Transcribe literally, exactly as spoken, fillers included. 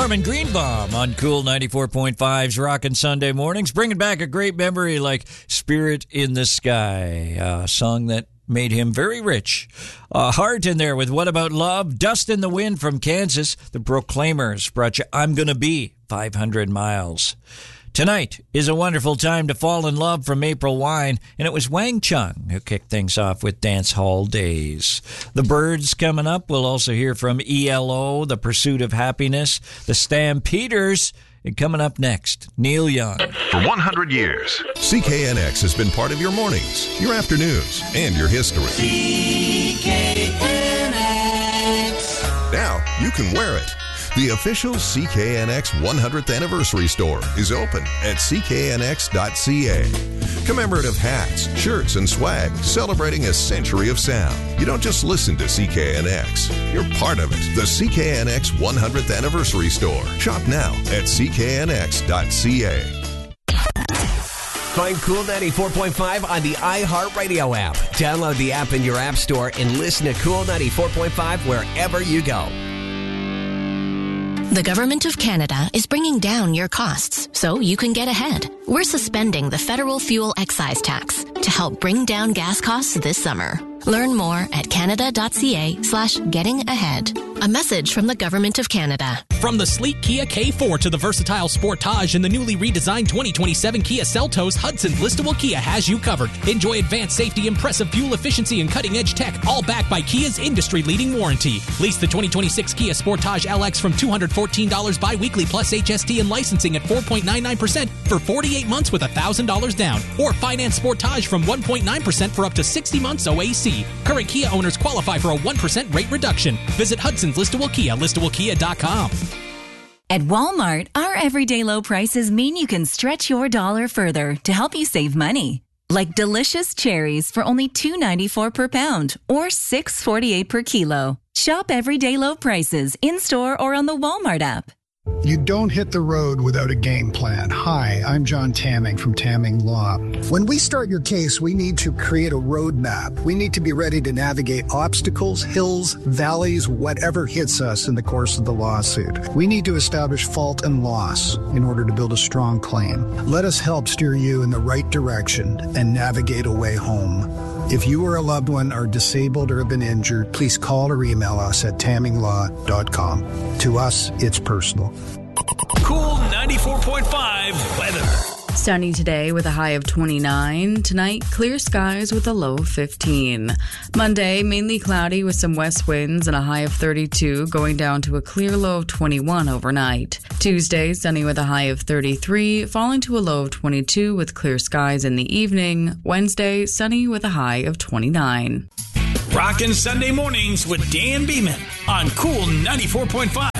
Norman Greenbaum on Cool ninety-four point five's Rockin' Sunday Mornings, bringing back a great memory like Spirit in the Sky, a song that made him very rich. Uh, Heart in there with What About Love, Dust in the Wind from Kansas. The Proclaimers brought you I'm Gonna Be five hundred miles. Tonight is a wonderful time to fall in love from April Wine, and it was Wang Chung who kicked things off with Dance Hall Days. The Byrds coming up. We'll also hear from E L O, The Pursuit of Happiness, the Stampeders, and coming up next, Neil Young. For one hundred years, C K N X has been part of your mornings, your afternoons, and your history. C K N X. Now you can wear it. The official C K N X one hundredth Anniversary Store is open at c k n x dot c a. Commemorative hats, shirts, and swag celebrating a century of sound. You don't just listen to C K N X, you're part of it. The C K N X one hundredth Anniversary Store. Shop now at c k n x dot c a. Find Cool ninety-four point five on the iHeartRadio app. Download the app in your app store and listen to Cool ninety-four point five wherever you go. The Government of Canada is bringing down your costs so you can get ahead. We're suspending the federal fuel excise tax to help bring down gas costs this summer. Learn more at canada.ca slash getting ahead. A message from the Government of Canada. From the sleek Kia K four to the versatile Sportage and the newly redesigned twenty twenty-seven Kia Seltos, Hudson's listable Kia has you covered. Enjoy advanced safety, impressive fuel efficiency, and cutting-edge tech, all backed by Kia's industry-leading warranty. Lease the twenty twenty-six Kia Sportage L X from two hundred fourteen dollars bi-weekly plus H S T and licensing at four point nine nine percent for forty-eight months with one thousand dollars down. Or finance Sportage from one point nine percent for up to sixty months O A C. Current Kia owners qualify for a one percent rate reduction. Visit Hudson's Listable Kia, listable kia dot com. At Walmart, our everyday low prices mean you can stretch your dollar further to help you save money. Like delicious cherries for only two ninety-four per pound or six forty-eight per kilo. Shop everyday low prices in-store or on the Walmart app. You don't hit the road without a game plan. Hi, I'm John Tamming from Tamming Law. When we start your case, we need to create a roadmap. We need to be ready to navigate obstacles, hills, valleys, whatever hits us in the course of the lawsuit. We need to establish fault and loss in order to build a strong claim. Let us help steer you in the right direction and navigate a way home. If you or a loved one are disabled or have been injured, please call or email us at tamming law dot com. To us, it's personal. Cool ninety-four point five weather. Sunny today with a high of twenty-nine. Tonight, clear skies with a low of fifteen. Monday, mainly cloudy with some west winds and a high of thirty-two, going down to a clear low of twenty-one overnight. Tuesday, sunny with a high of thirty-three, falling to a low of twenty-two with clear skies in the evening. Wednesday, sunny with a high of twenty-nine. Rockin' Sunday Mornings with Dan Beeman on Cool ninety-four point five.